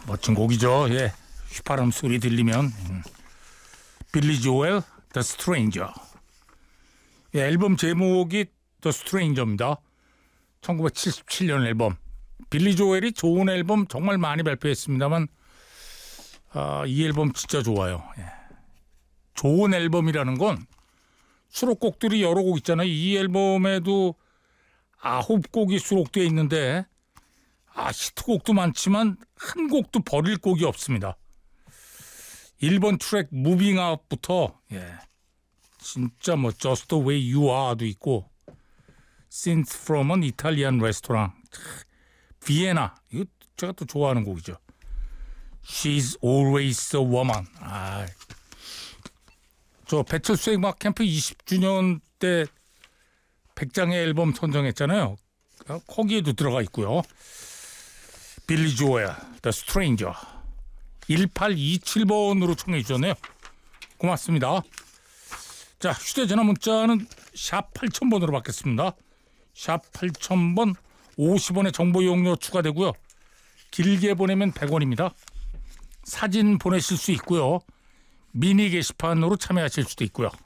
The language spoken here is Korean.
멋진 곡이죠. 예, 휘파람 소리 들리면 빌리 조엘 The Stranger. 예, 앨범 제목이 The Stranger입니다. 1977년 앨범. 빌리 조엘이 좋은 앨범 정말 많이 발표했습니다만 이 앨범 진짜 좋아요. 예. 좋은 앨범이라는 건 수록곡들이 여러 곡 있잖아요. 이 앨범에도 9곡이 수록되어 있는데 히트곡도 많지만 한 곡도 버릴 곡이 없습니다. 1번 트랙 무빙 아웃부터 진짜 뭐 Just the way you are도 있고 Synth from an Italian restaurant, 비에나, 이거 제가 또 좋아하는 곡이죠. She's always a woman. 저 배철수의 음악 캠프 20주년 때 100장의 앨범 선정했잖아요. 거기에도 들어가 있고요. 빌리 조엘 The Stranger 1827번으로 청해 주셨네요. 고맙습니다. 자, 휴대전화 문자는 샵 8000번으로 받겠습니다. 샵 8000번 50원의 정보 이용료 추가되고요. 길게 보내면 100원입니다. 사진 보내실 수 있고요. 미니 게시판으로 참여하실 수도 있고요.